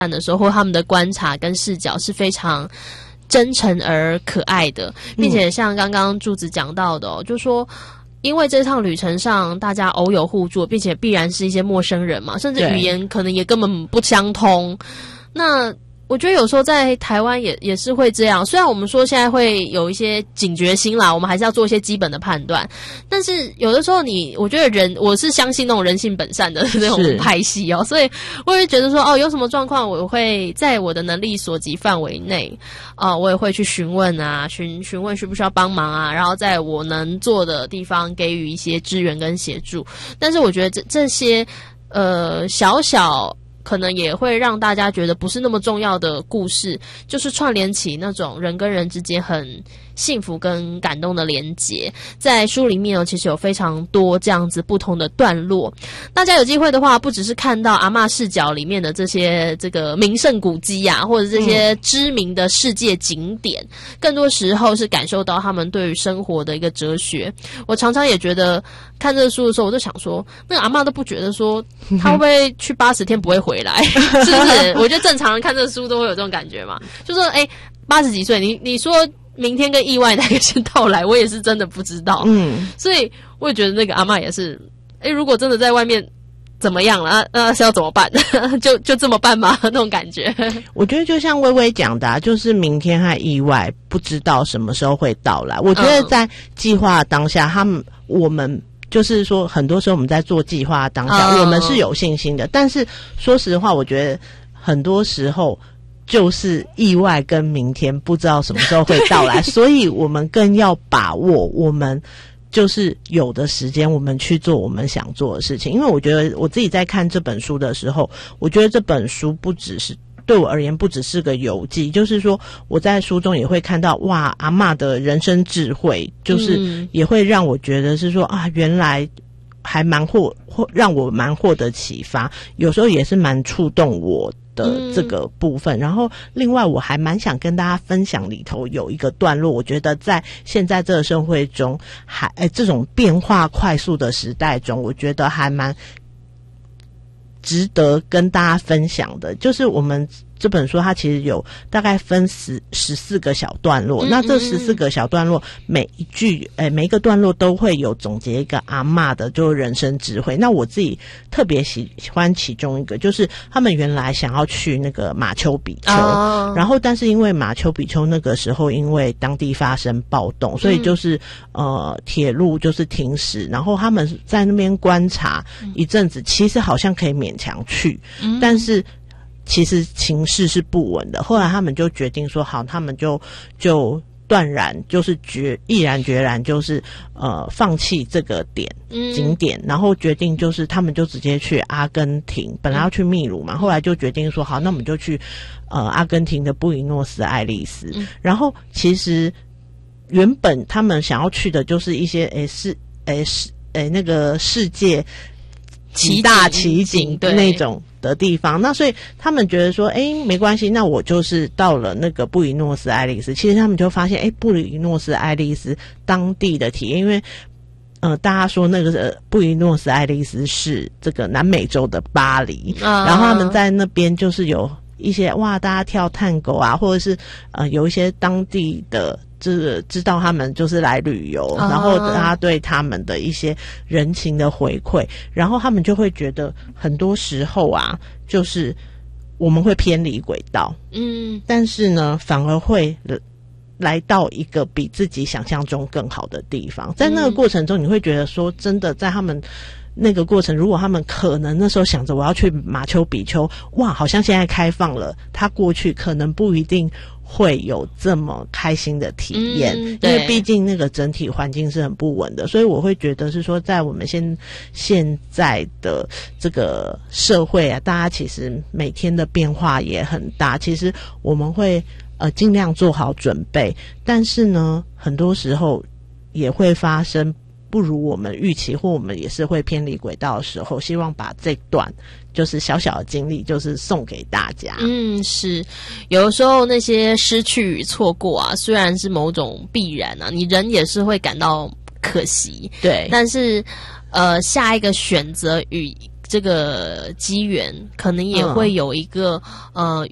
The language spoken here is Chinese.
的时候，或他们的观察跟视角是非常真诚而可爱的，并且像刚刚柱子讲到的就说因为这趟旅程上大家偶有互助，并且必然是一些陌生人嘛，甚至语言可能也根本不相通。那我觉得有时候在台湾也是会这样，虽然我们说现在会有一些警觉心啦，我们还是要做一些基本的判断，但是有的时候我觉得我是相信那种人性本善的那种派系所以我会觉得说有什么状况我会在我的能力所及范围内我也会去询问啊，询问需不需要帮忙啊，然后在我能做的地方给予一些支援跟协助。但是我觉得这些小小可能也会让大家觉得不是那么重要的故事，就是串联起那种人跟人之间很幸福跟感动的连结。在书里面其实有非常多这样子不同的段落，大家有机会的话，不只是看到阿嬷视角里面的这个名胜古迹啊，或者这些知名的世界景点，更多时候是感受到他们对于生活的一个哲学。我常常也觉得看这个书的时候，我就想说，那个阿嬷都不觉得说他会不会去80天不会回来是不是？我觉得正常人看这个书都会有这种感觉嘛，就说80几岁你说明天跟意外哪个先到来，我也是真的不知道。所以我也觉得那个阿嬷也是如果真的在外面怎么样了是要怎么办就这么办吗那种感觉。 我觉得就像薇薇讲的就是明天和意外不知道什么时候会到来。我觉得在计划当下我们就是说很多时候我们在做计划当下我们是有信心的，但是说实话我觉得很多时候就是意外跟明天不知道什么时候会到来所以我们更要把握我们就是有的时间我们去做我们想做的事情。因为我觉得我自己在看这本书的时候，我觉得这本书对我而言不只是个游记，就是说我在书中也会看到哇阿嬷的人生智慧，就是也会让我觉得是说原来还让我蛮获得启发，有时候也是蛮触动我的这个部分。然后另外我还蛮想跟大家分享里头有一个段落，我觉得在现在这个社会中这种变化快速的时代中，我觉得还蛮值得跟大家分享的。就是我们这本书它其实有大概分14个小段落，那这14个小段落每一个段落都会有总结一个阿嬷的就是人生智慧。那我自己特别喜欢其中一个，就是他们原来想要去那个马丘比丘然后但是因为马丘比丘那个时候因为当地发生暴动，所以就是铁路就是停驶，然后他们在那边观察一阵子，其实好像可以勉强去但是其实情势是不稳的。后来他们就决定说好，他们就断然就是毅然决然就是放弃这个景点，然后决定就是他们就直接去阿根廷，本来要去秘鲁嘛，后来就决定说好，那我们就去阿根廷的布宜诺斯艾利斯然后其实原本他们想要去的就是一些那个世界几大奇景那种的地方，那所以他们觉得说没关系，那我就是到了那个布宜诺斯艾利斯。其实他们就发现布宜诺斯艾利斯当地的体验，因为大家说那个布宜诺斯艾利斯是这个南美洲的巴黎然后他们在那边就是有一些大家跳探戈啊，或者是有一些当地的知道他们就是来旅游然后大家对他们的一些人情的回馈，然后他们就会觉得很多时候就是我们会偏离轨道但是呢反而会来到一个比自己想象中更好的地方。在那个过程中你会觉得说真的，在他们那个过程，如果他们可能那时候想着我要去马丘比丘，好像现在开放了，他过去可能不一定会有这么开心的体验因为毕竟那个整体环境是很不稳的。所以我会觉得是说在我们现在的这个社会大家其实每天的变化也很大，其实我们会尽量做好准备，但是呢很多时候也会发生不如我们预期，或我们也是会偏离轨道的时候，希望把这段就是小小的经历就是送给大家。 是有的时候那些失去与错过虽然是某种必然你人也是会感到可惜， 对， 但是下一个选择与这个机缘，可能也会有一个